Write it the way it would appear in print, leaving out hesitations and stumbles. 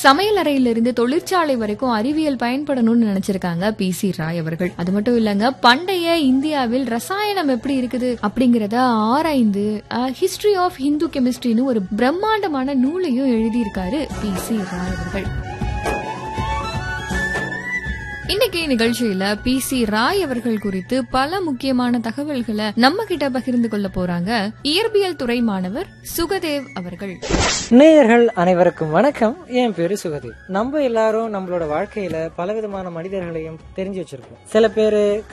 சமையல் அறையிலிருந்து தொழிற்சாலை வரைக்கும் அறிவியல் பயன்படணும்னு நினைச்சிருக்காங்க PC ராய் அவர்கள். அது மட்டும் இல்லங்க, பண்டைய இந்தியாவில் ரசாயனம் எப்படி இருக்குது அப்படிங்கறத ஆராய்ந்து ஹிஸ்டரி ஆஃப் ஹிந்து கெமிஸ்ட்ரின்னு ஒரு பிரம்மாண்டமான நூலையும் எழுதியிருக்காரு PC ராய் அவர்கள். இன்னைக்கு நிகழ்ச்சியில PC ராய் அவர்கள் குறித்து பல முக்கியமான தகவல்களை நம்ம கிட்ட பகிர்ந்து கொள்ள போறாங்க இயற்பியல் துறை மாணவர் சுகதேவ் அவர்கள். நேயர்கள் அனைவருக்கும் வணக்கம். என் பேரு சுகதேவ். நம்ம எல்லாரும் நம்மளோட வாழ்க்கையில பலவிதமான மனிதர்களையும் தெரிஞ்சு வச்சிருக்கோம். சில பேரு